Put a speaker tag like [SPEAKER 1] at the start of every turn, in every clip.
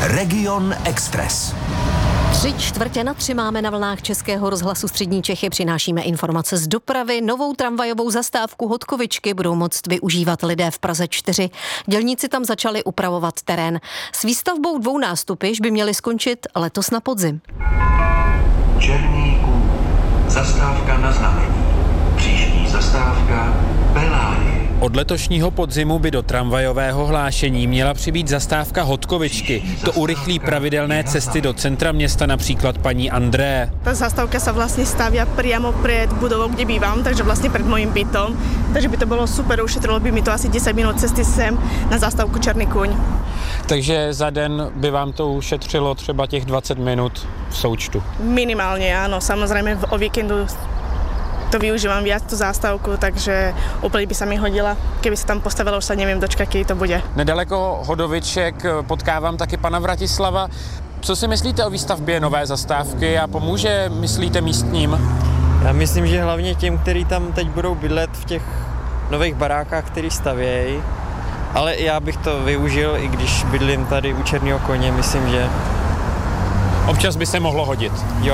[SPEAKER 1] Region Express.
[SPEAKER 2] 3:45 máme na vlnách Českého rozhlasu Střední Čechy. Přinášíme informace z dopravy. Novou tramvajovou zastávku Hodkovičky budou moct využívat lidé v Praze 4. Dělníci tam začali upravovat terén. S výstavbou 2 nástupišť by měly skončit letos na podzim.
[SPEAKER 3] Černý kůň. Zastávka na znamení. Příští zastávka Belárie.
[SPEAKER 4] Od letošního podzimu by do tramvajového hlášení měla přibýt zastávka Hodkovičky. To urychlí pravidelné cesty do centra města, například paní André.
[SPEAKER 5] Ta zastávka sa vlastne stavia priamo pred budovou, kde bývam, takže vlastne pred mojím bytom. Takže by to bolo super, ušetrilo by mi to asi 10 minút cesty sem na zastávku Černý kůň.
[SPEAKER 4] Takže za den by vám to ušetřilo třeba těch 20 minut v součtu?
[SPEAKER 5] Minimálne, áno. Samozrejme o víkendu to využívam viac, tú zástavku, takže úplne by sa mi hodila. Keby sa tam postavilo, už sa neviem dočkať, kedy to bude.
[SPEAKER 4] Nedaleko Hodoviček potkávám taky pana Vratislava. Co si myslíte o výstavbě nové zastávky a pomůže, myslíte, místním?
[SPEAKER 6] Já myslím, že hlavně těm, kteří tam teď budou bydlet v těch nových barákách, který stavějí. Ale já bych to využil, i když bydlím tady u Černého koně, myslím, že...
[SPEAKER 4] Občas by se mohlo hodit.
[SPEAKER 6] Jo.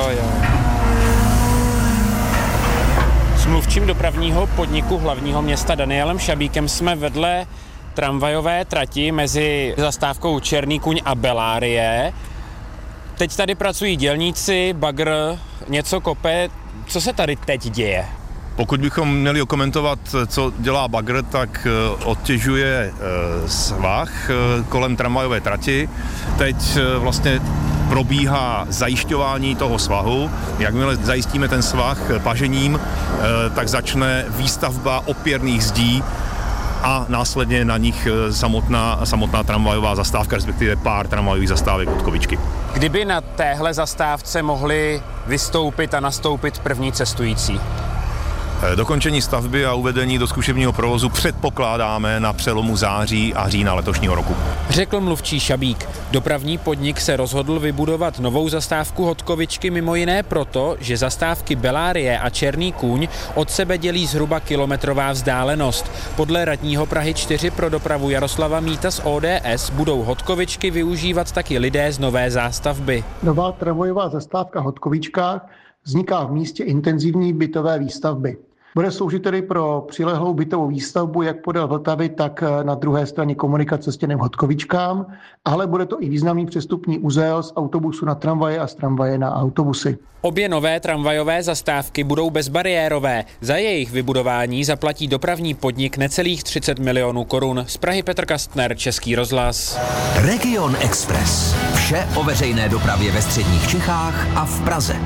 [SPEAKER 4] S mluvčím dopravního podniku hlavního města Danielem Šabíkem jsme vedle tramvajové trati mezi zastávkou Černý kůň a Belárie. Teď tady pracují dělníci, bagr, něco kope. Co se tady teď děje?
[SPEAKER 7] Pokud bychom měli okomentovat, co dělá bagr, tak odtěžuje svah kolem tramvajové trati. Teď vlastně probíhá zajišťování toho svahu. Jakmile zajistíme ten svah pažením, tak začne výstavba opěrných zdí a následně na nich samotná tramvajová zastávka, respektive pár tramvajových zastávek Hodkovičky.
[SPEAKER 4] Kdyby na téhle zastávce mohli vystoupit a nastoupit první cestující?
[SPEAKER 7] Dokončení stavby a uvedení do zkušebního provozu předpokládáme na přelomu září a října letošního roku.
[SPEAKER 4] Řekl mluvčí Šabík. Dopravní podnik se rozhodl vybudovat novou zastávku Hodkovičky mimo jiné proto, že zastávky Belárie a Černý kůň od sebe dělí zhruba kilometrová vzdálenost. Podle radního Prahy 4 pro dopravu Jaroslava Míta z ODS budou Hodkovičky využívat taky lidé z nové zástavby.
[SPEAKER 8] Nová tramvajová zastávka Hodkovičkách vzniká v místě intenzivní bytové výstavby. Bude sloužit tedy pro přilehlou bytovou výstavbu jak podél Vltavy, tak na druhé straně komunikace s těm Hodkovičkám, ale bude to i významný přestupní uzel z autobusu na tramvaje a z tramvaje na autobusy.
[SPEAKER 4] Obě nové tramvajové zastávky budou bezbariérové. Za jejich vybudování zaplatí dopravní podnik necelých 30 milionů korun. Z Prahy Petr Kastner, Český rozhlas.
[SPEAKER 1] Region Express. Vše o veřejné dopravě ve středních Čechách a v Praze.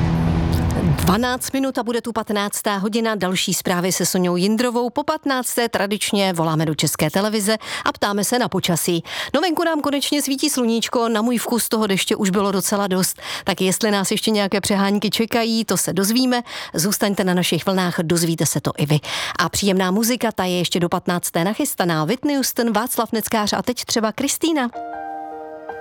[SPEAKER 2] 12 minut a bude tu 15. hodina. Další zprávy se Soňou Jindrovou. Po 15. tradičně voláme do České televize a ptáme se na počasí. No venku nám konečně svítí sluníčko, na můj vkus toho deště už bylo docela dost. Tak jestli nás ještě nějaké přehánky čekají, to se dozvíme. Zůstaňte na našich vlnách, dozvíte se to i vy. A příjemná muzika, ta je ještě do 15. nachystaná. Whitney Houston, Václav Neckář a teď třeba Kristýna.